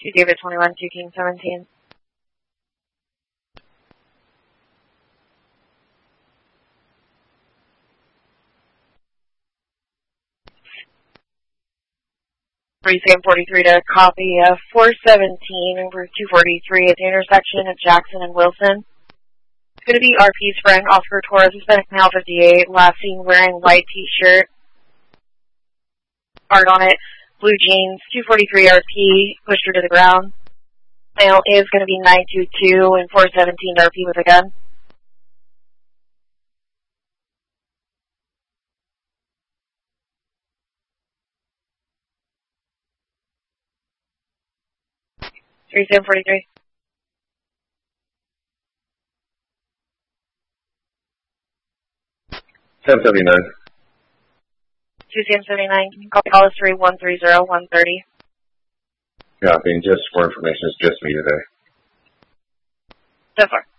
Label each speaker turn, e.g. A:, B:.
A: 2 David 21, 2 King 17. Sam 43 to copy 417 over 243 at the intersection of Jackson and Wilson. It's going to be RP's friend, Oscar Torres, Hispanic male 58, last seen wearing white t-shirt, art on it, blue jeans, 243 RP, pushed her to the ground. Male is going to be 922 and 417 RP with a gun. Sam 43.
B: Sam 79.
A: 2 Sam 79. Call us 3130-130.
B: Copy. And just for information, it's just me today.
A: So far.